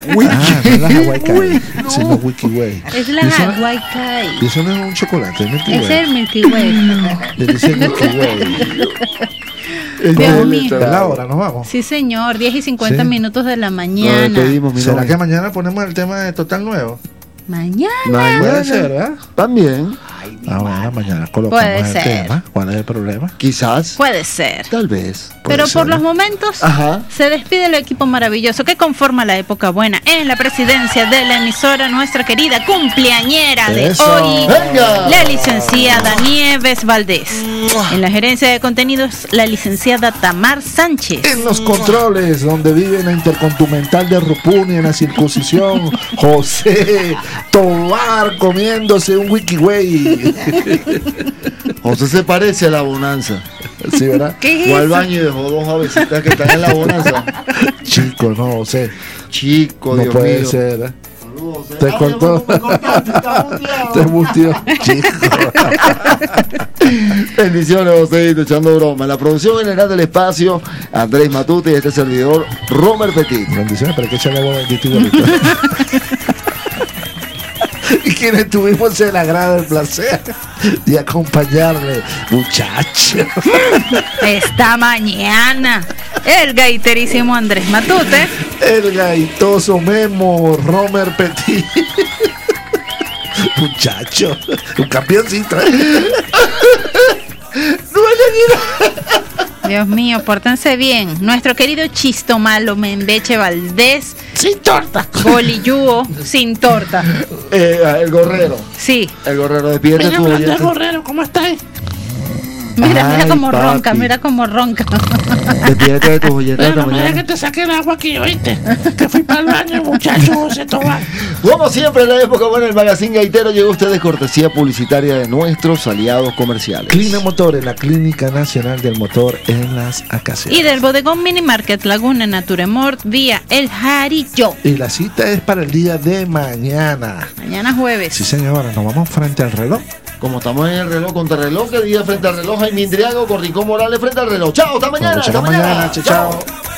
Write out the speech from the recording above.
Wiki. Ah, no es la Hawaii Kai, Uy, no. sino Wiki Way. Es la Y eso- Hawaii Kai. Y eso no es un chocolate, es Milky Es Way. el Milky Way. Le dicen Milky Way. Dios mío. Es la hora, nos vamos. Sí, señor. 10:50 Sí. minutos de la Nos mañana. despedimos, mi ¿Será novia. que mañana ponemos el tema de Total Nuevo? Mañana. Puede Mañana ser, ¿verdad? también, Ah, bueno, mañana colocamos Puede el ser. tema. ¿Cuál es el problema? quizás, Puede ser. tal vez. Pero ser, por ¿no? los momentos Ajá. se despide el equipo maravilloso que conforma la época buena en la presidencia de la emisora, nuestra querida cumpleañera de Eso. hoy, ¡Venga! la licenciada Nieves Valdés. En la gerencia de contenidos, la licenciada Tamar Sánchez. En los controles, donde vive la intercontinental de Rupuni en la circuncisión, José Tobar comiéndose un Wiki Way. José se parece a la bonanza. ¿Sí, verdad? ¿Qué Fue es al eso? baño y dejó dos avecitas que están en la bonanza. Chico, no, José. Chico, No Dios puede mío. ser, ¿eh? Saludos, José. Te Ay, cortó. me cortaste, está busteado. Te bustió. Chico. Bendiciones, Joséito, echando broma. En la producción general del espacio, Andrés Matute y este servidor, Romer Petit. Bendiciones, pero hay que echarle agua bendita igualito. Y quienes tuvimos el agrado, el placer de acompañarle, muchachos. Esta mañana, el gaiterísimo Andrés Matute. El gaitoso Memo, Romer Petit. Muchacho, un campeoncito. Dios mío, pórtense bien. Nuestro querido Chistomalo Membeche Valdés, Sin torta. Goliyúo, sin torta. El gorrero. Sí, El gorrero, despídete tu oyente. Gorrero, ¿cómo estás? mira Ay, como papi. ronca, mira como ronca. Despídete de tus oyentes esta mañana. te saque el agua aquí, oíste. Que fui para el baño, muchacho José Tobar. Como siempre, en la época buena, el magazine gaitero llegó a ustedes cortesía publicitaria de nuestros aliados comerciales. Clina Motores, la Clínica Nacional del Motor en Las Acacias. Y del bodegón Mini Market Laguna Naturemort vía El Jarillo. Y la cita es para el día de mañana. Mañana jueves. Sí, señora, nos vamos frente al reloj. Como estamos en el reloj contra reloj, que día frente al reloj, Jaime Indriago, Corricón Morales frente al reloj. Chao, hasta mañana. Nos vemos Hasta mañana. mañana. Chao.